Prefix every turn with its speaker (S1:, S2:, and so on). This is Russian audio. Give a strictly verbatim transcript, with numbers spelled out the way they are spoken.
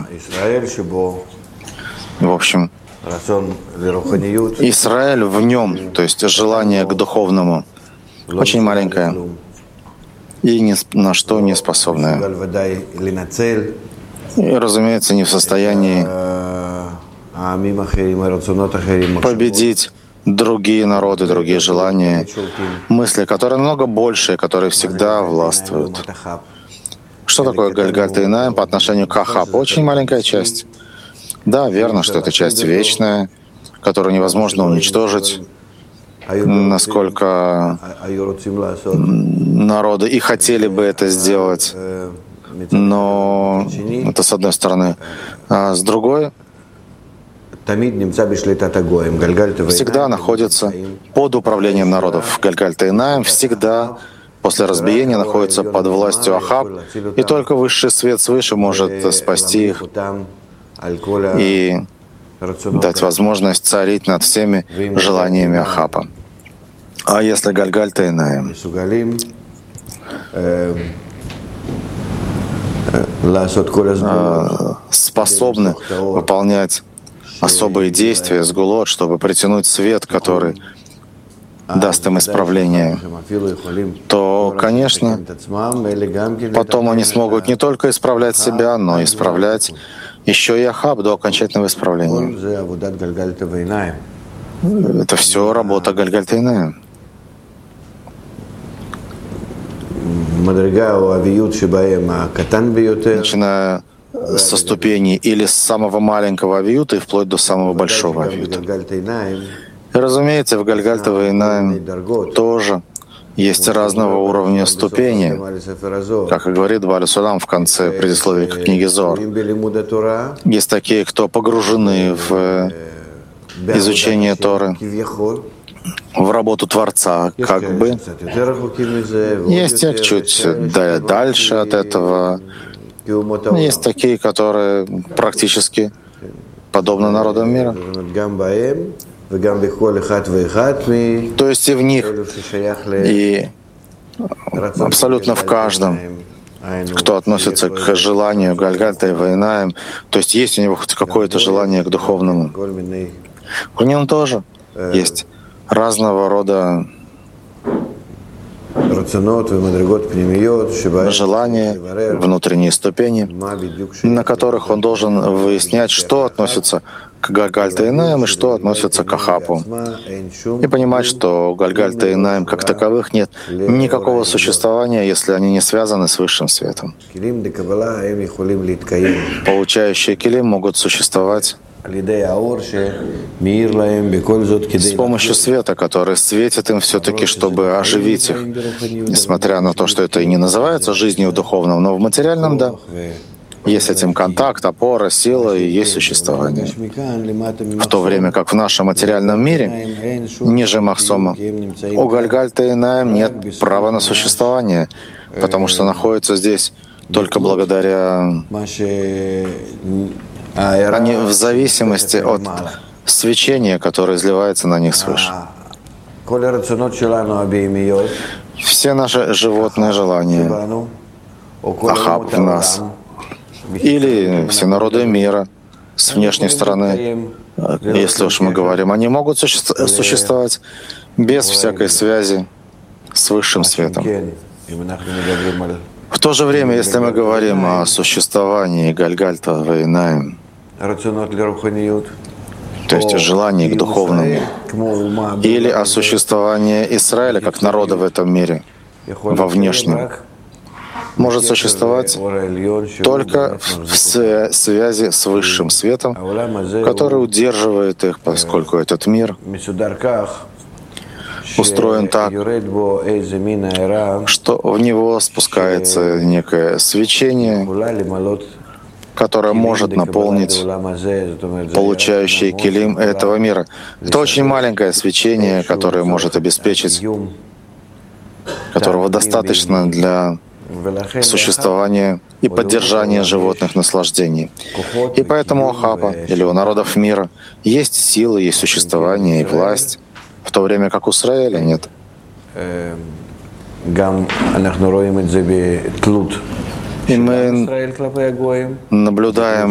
S1: мире. В общем, Израиль в нем, то есть желание к духовному, очень маленькое и ни на что не способное. И, разумеется, не в состоянии победить другие народы, другие желания, мысли, которые намного больше, которые всегда властвуют. Что такое Гальгальта Инаим по отношению к Ахабу? Очень маленькая часть. Да, верно, что это часть вечная, которую невозможно уничтожить, насколько народы и хотели бы это сделать. Но это с одной стороны. А с другой, всегда находится под управлением народов. Гальгальта Инаим всегда после разбиения находится под властью Ахаб, и только высший свет свыше может спасти их и дать возможность царить над всеми желаниями Ахаба. А если Гальгальта Инаим способны выполнять особые действия с гулот, чтобы притянуть свет, который даст им исправление, то, конечно, потом они смогут не только исправлять себя, но и исправлять еще и Ахаб до окончательного исправления. Это все работа Гальгальта Инаим. Начиная со ступени или с самого маленького авиюта и вплоть до самого большого авиюта. И, разумеется, в Гальгальта Инаим тоже есть разного уровня ступени, как и говорит Бааль Сулам в конце предисловия к книге Зоар. Есть такие, кто погружены в изучение Торы, в работу Творца, как бы. Есть те чуть дальше от этого. Есть такие, которые практически подобны народам мира. То есть и в них, и абсолютно в каждом, кто относится к желанию Гальгальта и Инаим, то есть есть у него хоть какое-то желание к духовному. У него тоже есть разного рода желания, внутренние ступени, на которых он должен выяснять, что относится к Гальгальта Инаим и что относится к Ахабу. И понимать, что у Гальгальта Инаим как таковых нет никакого существования, если они не связаны с высшим светом. Получающие килим могут существовать с помощью света, который светит им все-таки, чтобы оживить их, несмотря на то, что это и не называется жизнью духовным, но в материальном, да, есть этим контакт, опора, сила и есть существование. В то время как в нашем материальном мире, ниже Махсома, у Гальгальта Инаим нет права на существование, потому что находится здесь только благодаря... Они в зависимости от свечения, которое изливается на них свыше. Все наши животные желания, Ахаб в нас, или все народы мира с внешней стороны, если уж мы говорим, они могут суще- существовать без всякой связи с высшим светом. В то же время, если мы говорим о существовании Гальгальта Инаим, то есть о желании к духовному, или о существовании Израиля как народа в этом мире, во внешнем, может существовать только в связи с высшим светом, который удерживает их, поскольку этот мир устроен так, что в него спускается некое свечение, которое может наполнить получающий килим этого мира. Это очень маленькое свечение, которое может обеспечить, которого достаточно для существования и поддержания животных наслаждений. И поэтому у Ахаба или у народов мира есть силы, есть существование и власть, в то время как у Израиля нет. И мы наблюдаем